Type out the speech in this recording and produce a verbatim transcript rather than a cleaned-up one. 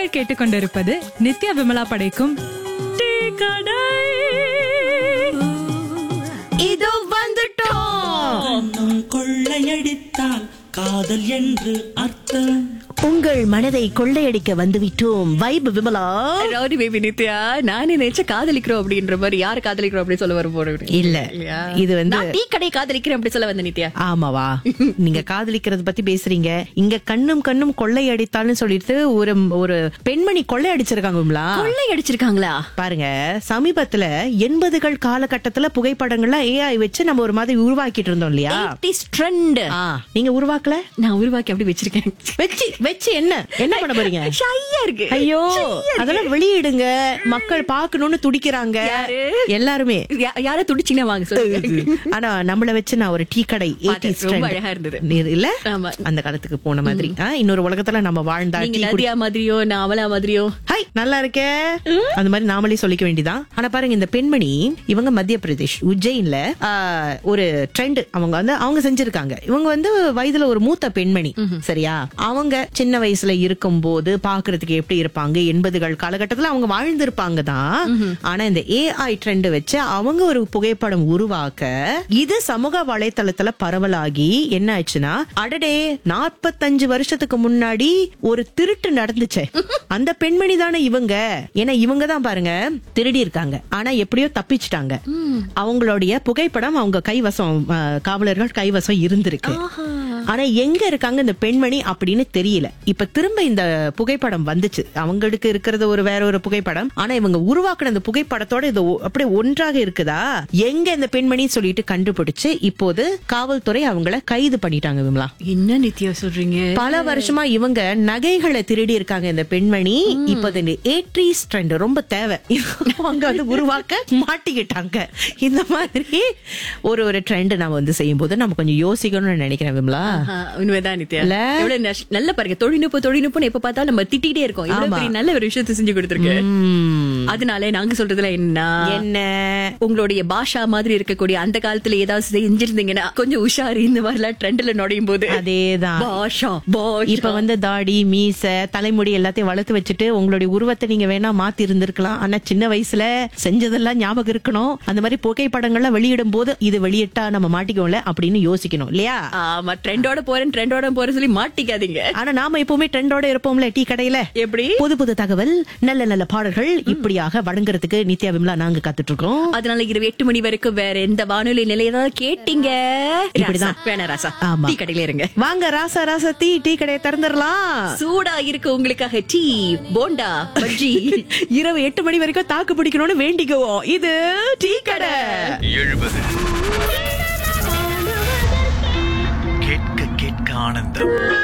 நீங்கள் கேட்டுக்கொண்டிருப்பது நித்யா விமலா படைக்கும் டீ கடை. இதோ வந்துட்டோம். கொள்ளையடித்தால் காதல் என்று அர்த்தம். உங்கள் மனதை கொள்ளையடிக்க வந்துவிட்டோம். Vibe Vimala. Rowdy baby Nithya, நானே நினைச்ச காதலிக்கிறோம் அப்படின்ற மாதிரி யாரு காதலிக்கிறோம் அப்படி சொல்ல வர போறேன். இல்ல, இது வந்து டீ கடை காதலிக்கிறேன் அப்படி சொல்ல வந்த நித்யா. ஆமாவா? நீங்க காதலிக்கிறது பத்தி பேசுறீங்க. இங்க கண்ணும் கண்ணும் கொள்ளையடித்தால்னு சொல்லிட்டு ஒரு ஒரு பெண்மணி கொள்ளையடிச்சிருக்காங்க விமலா. கொள்ளை அடிச்சிருக்காங்களா? பாருங்க, சமீபத்துல எண்பதுகள் காலகட்டத்துல புகைப்படங்கள்லாம் ஏஐ வச்சு நம்ம ஒரு மாதிரி உருவாக்கிட்டு இருந்தோம் இல்லையா? ட்ரெண்ட். நீங்க உருவாக்கல? நான் உருவாக்கி அப்படி வச்சிருக்கேன். வச்சு வச்சு என்ன என்ன பண்ண போறீங்க? ஷையா இருக்கு. ஐயோ, அதெல்லாம் வெளியிடுங்க. மக்கள் பாக்கணும்னு துடிக்கிறாங்க எல்லாருமே. யார துடிச்சீங்கன்னா வாங்க சொல்லுங்க. ஆனா நம்மள வச்சு நான் ஒரு டீ கடை ரொம்ப அழகா இருந்தது இல்ல, அந்த காலத்துக்கு போன மாதிரி. இன்னொரு உலகத்துல நம்ம வாழ்ந்தா நதியா மாதிரியோ நான் அவளா மாதிரியோ ஹாய் நல்லா இருக்கே அந்த மாதிரி நாமளே சொல்லிக்க வேண்டியதான். ஆனா பாருங்க, இந்த பெண்மணி இவங்க மத்திய பிரதேஷ் உஜ்ஜைன்ல ஒரு ட்ரெண்ட் அவங்க வந்து அவங்க செஞ்சிருக்காங்க. இவங்க வந்து வயதுல ஒரு மூத்த பெண்மணி, சரியா? அவங்க சின்ன வயசுல இருக்கும் போது பாக்குறதுக்கு எப்படி இருப்பாங்க, எண்பதுகள் காலகட்டத்துல அவங்க வாழ்ந்திருப்பாங்க தான். ஆனா இந்த ஏஐ ட்ரெண்ட் வச்சு அவங்க ஒரு புகைப்படம் உருவாக்க இது சமூக வலைத்தளத்துல பரவலாகி என்ன ஆச்சுன்னா, அடடே நாற்பத்தஞ்சு வருஷத்துக்கு முன்னாடி ஒரு திருட்டு நடந்துச்சு, அந்த பெண்மணி தானே இவங்க. ஏன்னா இவங்க தான் பாருங்க திருடி இருக்காங்க, ஆனா எப்படியோ தப்பிச்சிட்டாங்க. அவங்களுடைய புகைப்படம் அவங்க கைவசம், காவலர்கள் கைவசம் இருந்திருக்கு. ஆனா எங்க இருக்காங்க இந்த பெண்மணி அப்படின்னு தெரியல. இப்ப திரும்ப இந்த புகைப்படம் வந்துச்சு. அவங்களுக்கு இருக்கிறது ஒரு வேற ஒரு புகைப்படம், ஆனா இவங்க உருவாக்குன இந்த புகைப்படத்தோட இது அப்படியே ஒன்றாக இருக்குதா, எங்க இந்த பெண்மணி சொல்லிட்டு கண்டுபிடிச்சு இப்போது காவல்துறை அவங்கள கைது பண்ணிட்டாங்க விமலா. என்ன நித்யா சொல்றீங்க? பல வருஷமா இவங்க நகைகளை திருடி இருக்காங்க இந்த பெண்மணி. இப்ப இந்த எய்ட்டீஸ் ட்ரெண்ட் ரொம்ப தேவை, அவங்க வந்து உருவாக்க மாட்டிக்கிட்டாங்க. இந்த மாதிரி ஒரு ஒரு ட்ரெண்ட் நம்ம வந்து செய்யும் போது நம்ம கொஞ்சம் யோசிக்கணும்னு நினைக்கிறேன் விமலா. உண்மைதான் நித்யா. நல்ல பாருங்க, தொழில்நுட்பம் தொழில்நுட்பம் எப்ப பார்த்தாலும் நம்ம திட்டிகிட்டே இருக்கோம். நல்ல ஒரு விஷயத்தை செஞ்சு கொடுத்துருக்கு. அதனால நாங்க சொல்றதுல என்ன என்ன உங்களுடைய பாஷா மாதிரி இருக்கக்கூடிய அந்த காலத்துல ஏதாவது செஞ்சிருந்தீங்கன்னா கொஞ்சம் உஷாரு. இந்த மாதிரிலாம் ட்ரெண்ட்ல நுழையும் போது அதேதான் பாஷா. இப்ப வந்து தாடி மீச தலைமுடி எல்லாத்தையும் வளர்த்து வச்சுட்டு உங்களுடைய உருவத்தை நீங்க வேணா மாத்தி இருந்திருக்கலாம். ஆனா சின்ன வயசுல செஞ்சதெல்லாம் ஞாபகம் இருக்கணும். அந்த மாதிரி புகைப்படங்கள்லாம் வெளியிடும் போது இது வெளியிட்டா நம்ம மாட்டிக்கோம்ல அப்படின்னு யோசிக்கணும் இல்லையா? ஆமா, ட்ரெண்டோட போறேன் ட்ரெண்டோட போறேன் சொல்லி மாட்டிக்காதீங்க. ஆனா நாம எப்பவுமே ட்ரெண்டோட இருப்போம்ல டீ கடையில. எப்படி புது புது தகவல், நல்ல நல்ல பாடல்கள் இப்படியாக வழங்குறதுக்கு நித்யா விமலா நாங்க காத்துட்டு இருக்கோம். அதனால இரவு எட்டு மணி வரைக்கும் வேற எந்த வானொலி நிலையதான் கேட்டீங்க இப்படிதான் வேணா ராசா. ஆமா, டீ கடையில இருங்க. வாங்க ராசா ராசா டீ டீ கடையை திறந்துடலாம். சூடா இருக்கு உங்களுக்காக டீ, போண்டா, பஜ்ஜி. இரவு எட்டு மணி வரைக்கும் தாக்கு பிடிக்கணும்னு வேண்டிக்குவோம். இது டீ கடை. எழுபது